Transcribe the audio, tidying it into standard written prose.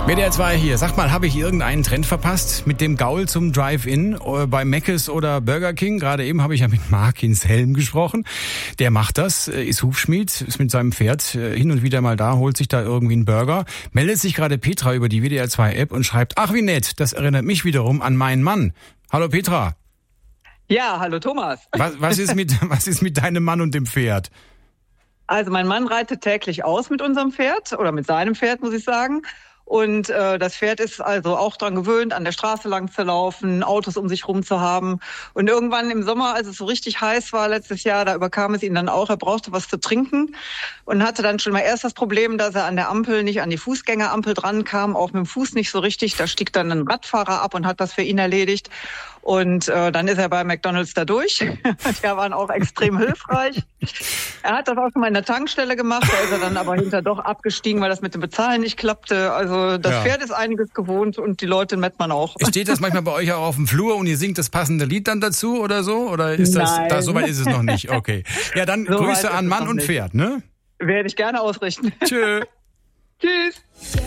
WDR 2 hier. Sag mal, habe ich irgendeinen Trend verpasst mit dem Gaul zum Drive-In bei Mc's oder Burger King? Gerade eben habe ich ja mit Marc Inshelm gesprochen. Der macht das, ist Hufschmied, ist mit seinem Pferd hin und wieder mal da, holt sich da irgendwie einen Burger. Meldet sich gerade Petra über die WDR 2 App und schreibt, ach wie nett, das erinnert mich wiederum an meinen Mann. Hallo Petra. Ja, hallo Thomas. Was ist mit deinem Mann und dem Pferd? Also mein Mann reitet täglich aus mit unserem Pferd oder mit seinem Pferd, muss ich sagen. Und das Pferd ist also auch dran gewöhnt, an der Straße lang zu laufen, Autos um sich rum zu haben. Und irgendwann im Sommer, als es so richtig heiß war letztes Jahr, da überkam es ihn dann auch, er brauchte was zu trinken und hatte dann schon mal erst das Problem, dass er an der Ampel nicht an die Fußgängerampel dran kam, auch mit dem Fuß nicht so richtig. Da stieg dann ein Radfahrer ab und hat das für ihn erledigt. Und dann ist er bei McDonald's da durch. Die waren auch extrem hilfreich. Er hat das auch schon mal in der Tankstelle gemacht, da ist er dann aber hinterher doch abgestiegen, weil das mit dem Bezahlen nicht klappte. Also das Pferd ist einiges gewohnt und die Leute in Mettmann auch. Steht das manchmal bei euch auch auf dem Flur und ihr singt das passende Lied dann dazu oder so? Oder ist das so weit ist es noch nicht? Okay. Ja, dann so Grüße an Mann und Pferd, ne? Werde ich gerne ausrichten. Tschö. Tschüss.